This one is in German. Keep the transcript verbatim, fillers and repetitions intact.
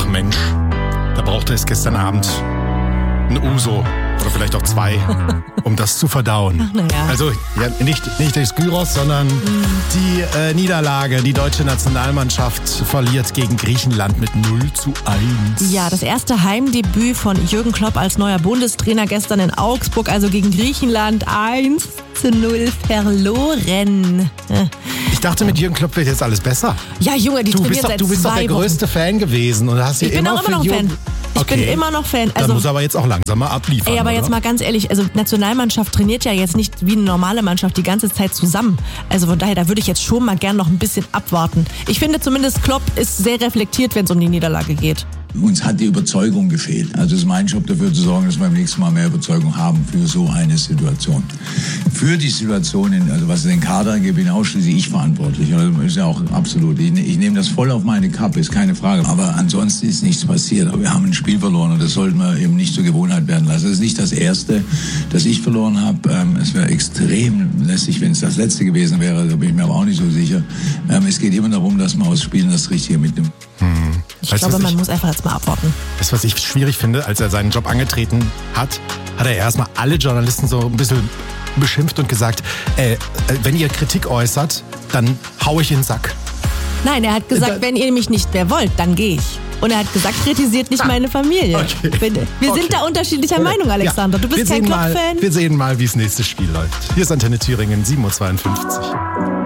Mensch, da brauchte es gestern Abend ein Uso oder vielleicht auch zwei, um das zu verdauen. Ach, na ja. Also ja, nicht, nicht das Gyros, sondern mhm. die äh, Niederlage. Die deutsche Nationalmannschaft verliert gegen Griechenland mit null zu eins. Ja, das erste Heimdebüt von Jürgen Klopp als neuer Bundestrainer gestern in Augsburg, also gegen Griechenland eins zu null verloren. Ich dachte, mit Jürgen Klopp wird jetzt alles besser. Ja, Junge, die du trainieren bist doch, seit Du bist doch zwei der Wochen. größte Fan gewesen. Und hast hier Ich bin immer auch immer noch für ein Fan. Jürgen- Ich Okay. bin immer noch Fan. Dann Also, muss er aber jetzt auch langsam mal abliefern. ey, aber oder? jetzt mal ganz ehrlich, also Nationalmannschaft trainiert ja jetzt nicht wie eine normale Mannschaft die ganze Zeit zusammen. Also von daher, da würde ich jetzt schon mal gern noch ein bisschen abwarten. Ich finde zumindest, Klopp ist sehr reflektiert, wenn es um die Niederlage geht. Uns hat die Überzeugung gefehlt. Also es ist mein Job, dafür zu sorgen, dass wir beim nächsten Mal mehr Überzeugung haben für so eine Situation. Für die Situation, in, also was den Kader angeht, bin ausschließlich ich verantwortlich. Also ist ja auch absolut. Ich, ich nehme das voll auf meine Kappe, ist keine Frage. Aber ansonsten ist nichts passiert. Aber wir haben ein Spiel verloren und das sollten wir eben nicht zur Gewohnheit werden lassen. Das ist nicht das Erste, das ich verloren habe. Ähm, es wäre extrem lässig, wenn es das Letzte gewesen wäre. Da bin ich mir aber auch nicht so sicher. Ähm, es geht immer darum, dass man aus Spielen das Richtige mitnimmt. Hm. Ich Weißt du, glaube, was man ich- muss einfach jetzt mal abwarten. Das, was ich schwierig finde, als er seinen Job angetreten hat, hat er erstmal alle Journalisten so ein bisschen beschimpft und gesagt, äh, wenn ihr Kritik äußert, dann hau ich in den Sack. Nein, er hat gesagt, Da- wenn ihr mich nicht mehr wollt, dann gehe ich. Und er hat gesagt, kritisiert nicht meine Familie. Okay. Wenn- Wir Okay. sind da unterschiedlicher Meinung, Alexander. Du wir bist kein sehen mal, Klopp-Fan. Wir sehen mal, wie das nächste Spiel läuft. Hier ist Antenne Thüringen sieben Uhr zweiundfünfzig.